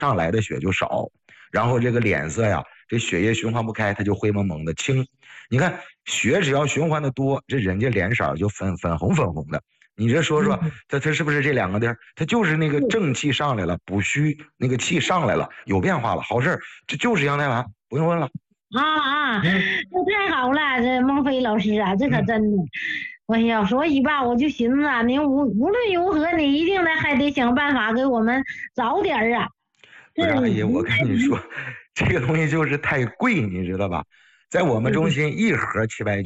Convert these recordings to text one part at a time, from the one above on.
上来的血就少，然后这个脸色呀，这血液循环不开，它就灰蒙蒙的青。你看血只要循环的多，这人家脸色就粉红的。你这说说，他是不是这两个地儿？他就是那个正气上来了，补虚那个气上来了，有变化了，好事，这就是羊胎盘，不用问了。 这太好了，这孟非老师啊，这可真的。哎呀，所以吧，我就寻思啊，您无论如何，你一定还得想办法给我们找点啊。 不是阿姨，我跟你说，这个东西就是太贵，你知道吧？在我们中心一盒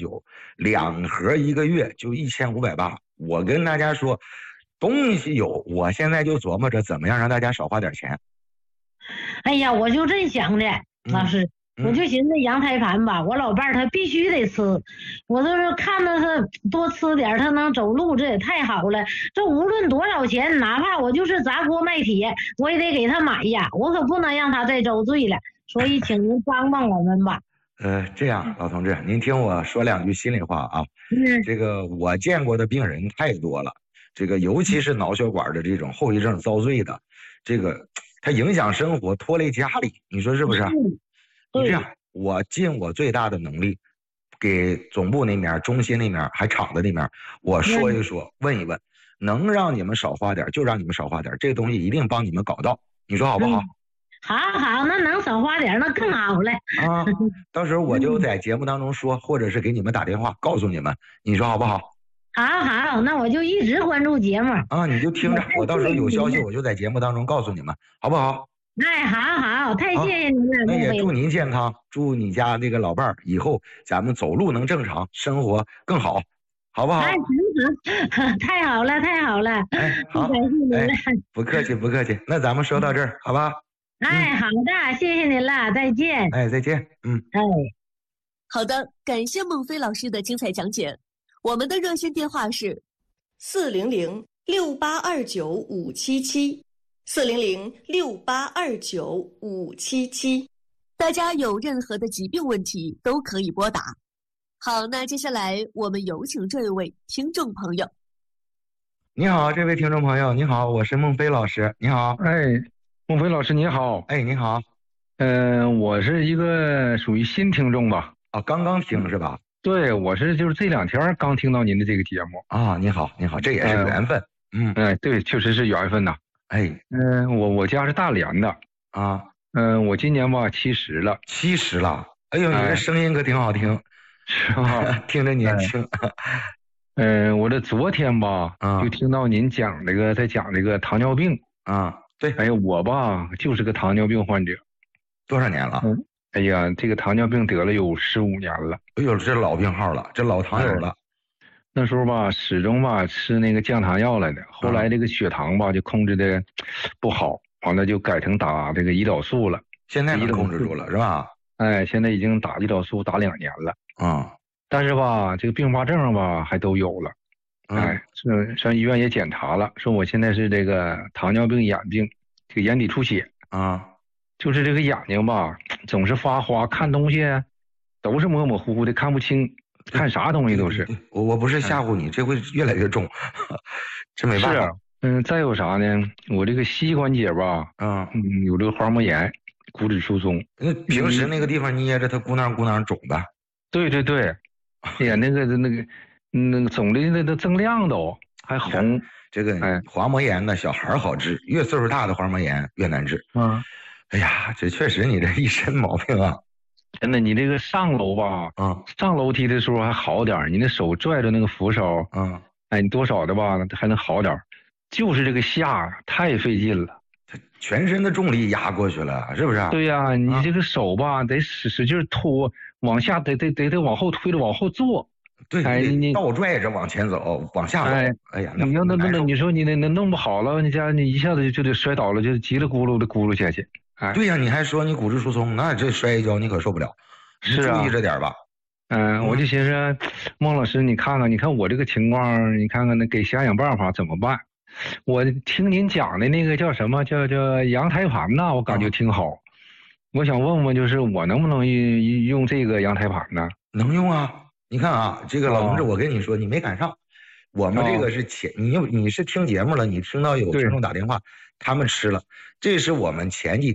790，2盒1个月就1580。我跟大家说，东西有，我现在就琢磨着怎么样让大家少花点钱。 哎呀，我就这想的，老师。我就寻思羊胎盘吧，我老伴儿他必须得吃，我都是看着他多吃点，他能走路，这也太好了。这无论多少钱，哪怕我就是砸锅卖铁，我也得给他买呀，我可不能让他再遭罪了。所以请您帮帮我们吧。 这样，老同志，您听我说两句心里话啊。这个我见过的病人太多了，这个尤其是脑血管的这种后遗症遭罪的，这个它影响生活，拖累家里，你说是不是？你这样，我尽我最大的能力，给总部那面、中心那面还厂子那面，我说一说，问一问，能让你们少花点就让你们少花点，这个东西一定帮你们搞到，你说好不好？ 好，那能少花点那更好了啊！到时候我就在节目当中说，或者是给你们打电话告诉你们，你说好不好？ 好，那我就一直关注节目啊，你就听着，我到时候有消息我就在节目当中告诉你们，好不好？ 好，太谢谢您了。 那也祝您健康，祝你家那个老伴儿以后咱们走路能正常，生活更好，好不好？ 太好了。 好， 感谢您了。 不客气，那咱们说到这儿，好吧？ 好的，谢谢您了，再见。 再见。 好的，感谢孟非老师的精彩讲解。我们的热线电话是400-6829-577，400-6829-577。大家有任何的疾病问题都可以拨打。好，那接下来我们有请这一位听众朋友。 你好，这位听众朋友，你好，我是孟非老师，你好。 孟非老师你好。 你好。 我是一个属于新听众吧。 刚刚听是吧？ 对，我是就是这2天刚听到您的这个节目啊。你好，这也是缘分。 对，确实是缘分呐。我家是大连的啊。 我今年吧70了。 70了？哎呦，你这声音可挺好听， 是吧？ 听着年轻。 我这昨天吧，就听到您讲在讲这个糖尿病啊。对。 哎呀，我吧就是个糖尿病患者。 多少年了？ 哎呀，这个糖尿病得了有15年了。 哎呦，这老病号了，这老糖友了。 那时候吧，始终吧吃那个降糖药来的，后来这个血糖吧就控制的不好，完了就改成打这个胰岛素了。 现在能控制住了是吧？ 现在已经打胰岛素打2年了。但是吧，这个并发症吧还都有了。上医院也检查了，说我现在是这个糖尿病眼病，这个眼底出血啊。 就是这个眼睛吧，总是发花，看东西都是模模糊糊的，看不清，看啥东西都是。 我不是吓唬你，这会越来越重，这没办法。 再有啥呢？我这个膝关节吧，有这个滑膜炎，骨质疏松。 那平时那个地方捏着它咕囔肿的。 对。哎呀，那个肿的那都锃亮都还红。 这个滑膜炎呢，小孩好治，越岁数大的滑膜炎越难治。哎呀，这确实你这一身毛病啊！ 真的，你这个上楼吧，上楼梯的时候还好点，你那手拽着那个扶手，你多少的吧还能好点，就是这个下太费劲了， 全身的重力压过去了，是不是？ 对呀，你这个手吧得使劲拖，往下得往后推着往后坐。 对，你倒拽着往前走，往下走。哎呀， 你要你说你那弄不好了，你一下子就得摔倒了，就急了咕噜的咕噜下去。 对呀，你还说你骨质疏松，那这摔一跤你可受不了。 是啊， 注意着点吧。 我就寻思，孟老师，你看我这个情况，你看那给想办法怎么办？我听您讲的那个叫什么叫羊胎盘呐，我感觉挺好。我想问问，就是我能不能用这个羊胎盘呢？ 能用啊。你看啊，这个老同志，我跟你说，你没赶上。 我们这个是你是听节目了，你听到有听众打电话，他们吃了，这是我们前几